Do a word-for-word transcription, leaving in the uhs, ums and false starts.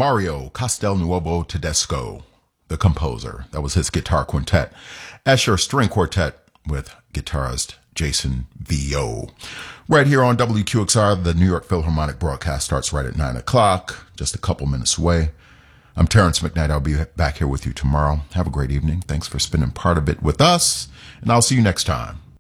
Mario Castelnuovo Tedesco, the composer. That was his guitar quintet. Escher String Quartet with guitarist Jason Vio. Right here on W Q X R, the New York Philharmonic broadcast starts right at nine o'clock, just a couple minutes away. I'm Terrence McKnight. I'll be back here with you tomorrow. Have a great evening. Thanks for spending part of it with us, and I'll see you next time.